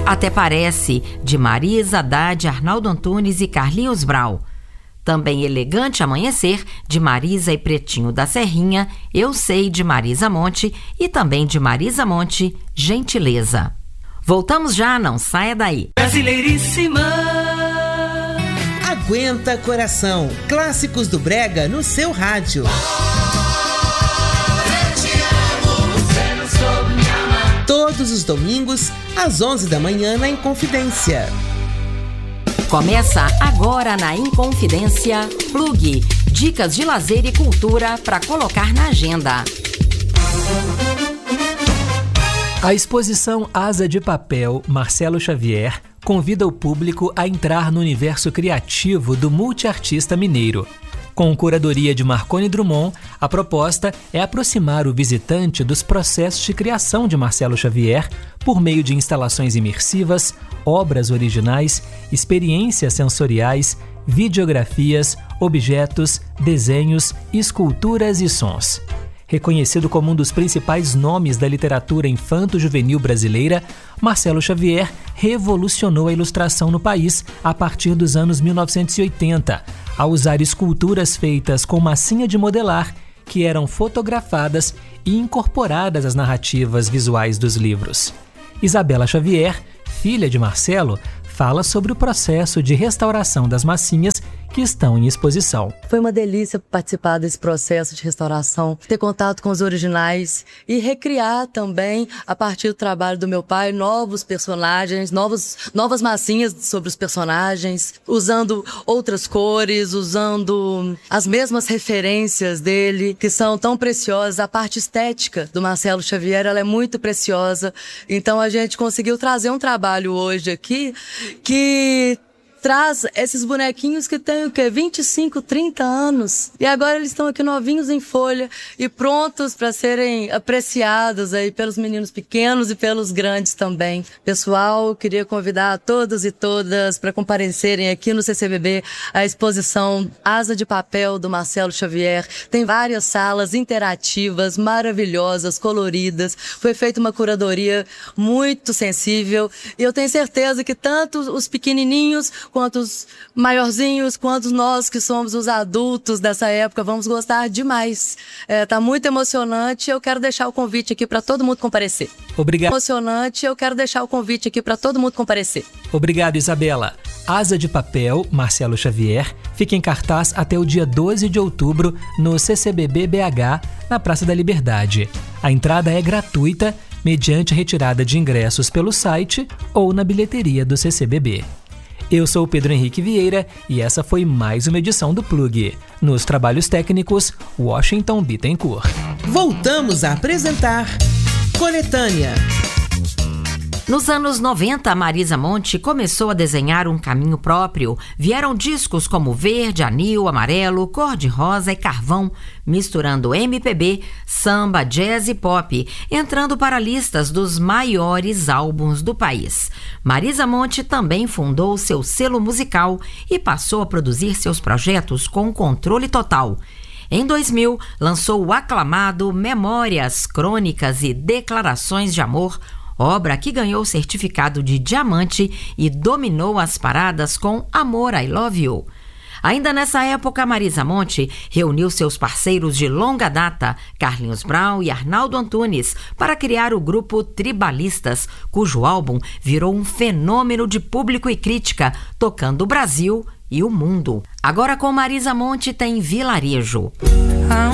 Até Parece, de Marisa, Haddad, Arnaldo Antunes e Carlinhos Brau. Também Elegante Amanhecer, de Marisa e Pretinho da Serrinha, Eu Sei, de Marisa Monte, e também de Marisa Monte, Gentileza. Voltamos já, não saia daí. Brasileiríssima. Aguenta Coração, clássicos do brega no seu rádio. Todos os domingos, às 11 da manhã, na Inconfidência. Começa agora na Inconfidência, Plug. Dicas de lazer e cultura para colocar na agenda. A exposição Asa de Papel, Marcelo Xavier, convida o público a entrar no universo criativo do multiartista mineiro. Com curadoria de Marconi Drummond, a proposta é aproximar o visitante dos processos de criação de Marcelo Xavier por meio de instalações imersivas, obras originais, experiências sensoriais, videografias, objetos, desenhos, esculturas e sons. Reconhecido como um dos principais nomes da literatura infanto-juvenil brasileira, Marcelo Xavier revolucionou a ilustração no país a partir dos anos 1980, ao usar esculturas feitas com massinha de modelar que eram fotografadas e incorporadas às narrativas visuais dos livros. Isabela Xavier, filha de Marcelo, fala sobre o processo de restauração das massinhas que estão em exposição. Foi uma delícia participar desse processo de restauração, ter contato com os originais e recriar também, a partir do trabalho do meu pai, novos personagens, novas massinhas sobre os personagens, usando outras cores, usando as mesmas referências dele, que são tão preciosas. A parte estética do Marcelo Xavier, ela é muito preciosa. Então a gente conseguiu trazer um trabalho hoje aqui que traz esses bonequinhos que têm 25, 30 anos. E agora eles estão aqui novinhos em folha e prontos para serem apreciados aí pelos meninos pequenos e pelos grandes também. Pessoal, queria convidar a todos e todas para comparecerem aqui no CCBB a exposição Asa de Papel do Marcelo Xavier. Tem várias salas interativas, maravilhosas, coloridas. Foi feita uma curadoria muito sensível e eu tenho certeza que tanto os pequenininhos quanto os maiorzinhos, quanto nós que somos os adultos dessa época, vamos gostar demais. Tá muito emocionante, eu quero deixar o convite aqui para todo mundo comparecer. Obrigado. Emocionante, eu quero deixar o convite aqui para todo mundo comparecer. Obrigado, Isabela. Asa de Papel, Marcelo Xavier, fica em cartaz até o dia 12 de outubro no CCBB BH, na Praça da Liberdade. A entrada é gratuita, mediante a retirada de ingressos pelo site ou na bilheteria do CCBB. Eu sou o Pedro Henrique Vieira e essa foi mais uma edição do Plug. Nos trabalhos técnicos, Washington Bittencourt. Voltamos a apresentar Coletânea. Nos anos 90, Marisa Monte começou a desenhar um caminho próprio. Vieram discos como Verde, Anil, Amarelo, Cor-de-Rosa e Carvão, misturando MPB, samba, jazz e pop, entrando para listas dos maiores álbuns do país. Marisa Monte também fundou seu selo musical e passou a produzir seus projetos com controle total. Em 2000, lançou o aclamado Memórias, Crônicas e Declarações de Amor, obra que ganhou certificado de diamante e dominou as paradas com Amor, I Love You. Ainda nessa época, Marisa Monte reuniu seus parceiros de longa data, Carlinhos Brau e Arnaldo Antunes, para criar o grupo Tribalistas, cujo álbum virou um fenômeno de público e crítica, tocando o Brasil e o mundo. Agora com Marisa Monte tem Vilarejo. Há